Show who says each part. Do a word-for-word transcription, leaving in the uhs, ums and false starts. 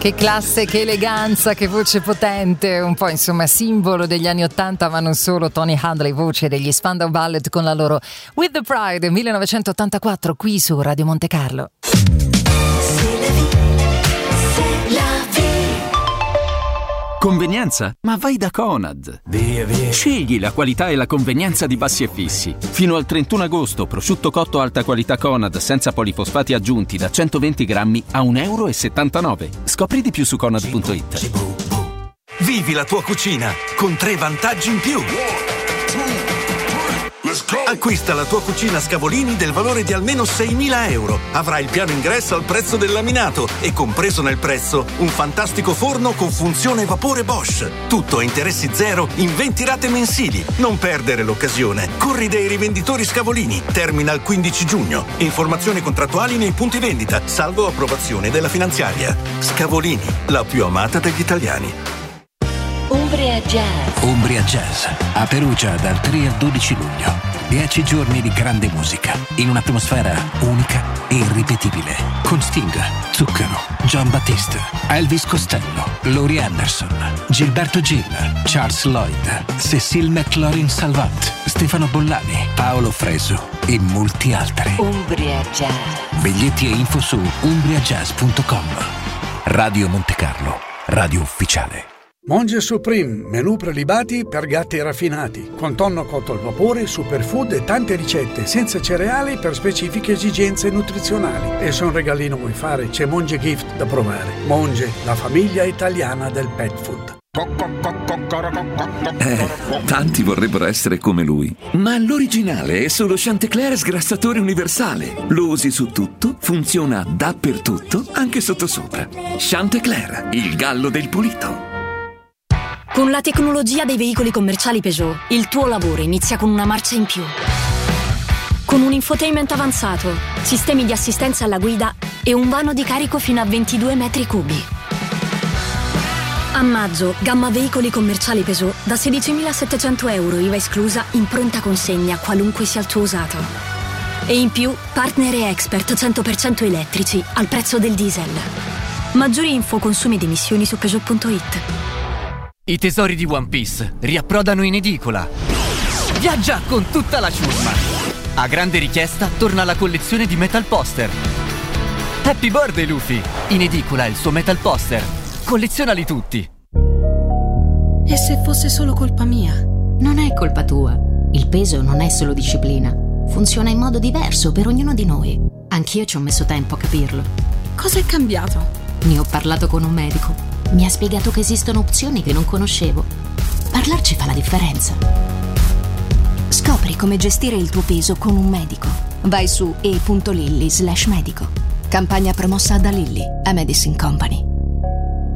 Speaker 1: Che classe, che eleganza, che voce potente, un po' insomma simbolo degli anni ottanta, ma non solo. Tony Hadley, voce degli Spandau Ballet con la loro With the Pride millenovecentottantaquattro qui su Radio Monte Carlo.
Speaker 2: Convenienza? Ma vai da Conad.
Speaker 3: Via, via.
Speaker 2: Scegli la qualità e la convenienza di Bassi e Fissi. Fino al trentuno agosto, prosciutto cotto alta qualità Conad senza polifosfati aggiunti da centoventi grammi a un euro e settantanove. Scopri di più su conad punto it.
Speaker 3: Vivi la tua cucina con tre vantaggi in più. Acquista la tua cucina Scavolini del valore di almeno seimila euro. Avrai il piano ingresso al prezzo del laminato e compreso nel prezzo un fantastico forno con funzione vapore Bosch. Tutto a interessi zero in venti rate mensili. Non perdere l'occasione. Corri dai rivenditori Scavolini. Termina il quindici giugno. Informazioni contrattuali nei punti vendita, salvo approvazione della finanziaria. Scavolini, la più amata degli italiani.
Speaker 4: Umbria Jazz.
Speaker 5: Umbria Jazz a Perugia dal tre al dodici luglio. Dieci giorni di grande musica in un'atmosfera unica e irripetibile. Con Sting, Zucchero, John Battista, Elvis Costello, Laurie Anderson, Gilberto Gil, Charles Lloyd, Cécile McLaurin Salvant, Stefano Bollani, Paolo Fresu e molti altri.
Speaker 4: Umbria Jazz.
Speaker 5: Biglietti e info su umbria jazz punto com. Radio Monte Carlo, radio ufficiale.
Speaker 6: Monge Supreme, menù prelibati per gatti raffinati, con tonno cotto al vapore, superfood e tante ricette senza cereali per specifiche esigenze nutrizionali. E se un regalino vuoi fare, c'è Monge Gift da provare. Monge, la famiglia italiana del pet food.
Speaker 7: Eh, tanti vorrebbero essere come lui, ma l'originale è solo Chantecler sgrassatore universale. Lo usi su tutto, funziona dappertutto, anche sottosopra. Chantecler, il gallo del pulito.
Speaker 8: Con la tecnologia dei veicoli commerciali Peugeot, il tuo lavoro inizia con una marcia in più. Con un infotainment avanzato, sistemi di assistenza alla guida e un vano di carico fino a ventidue metri cubi. A maggio, gamma veicoli commerciali Peugeot da sedicimilasettecento euro I V A esclusa in pronta consegna, qualunque sia il tuo usato. E in più, partner e expert cento per cento elettrici al prezzo del diesel. Maggiori info, consumi ed emissioni su Peugeot punto it.
Speaker 9: I tesori di One Piece riapprodano in edicola. Viaggia con tutta la ciurma. A grande richiesta torna la collezione di Metal Poster. Happy birthday Luffy! In edicola il suo Metal Poster. Collezionali tutti.
Speaker 10: E se fosse solo colpa mia?
Speaker 11: Non è colpa tua. Il peso non è solo disciplina. Funziona in modo diverso per ognuno di noi. Anch'io ci ho messo tempo a capirlo.
Speaker 10: Cosa è cambiato?
Speaker 11: Ne ho parlato con un medico. Mi ha spiegato che esistono opzioni che non conoscevo. Parlarci fa la differenza. Scopri come gestire il tuo peso con un medico. Vai su e punto lilly slash medico. Campagna promossa da Lilly, a Medicine Company.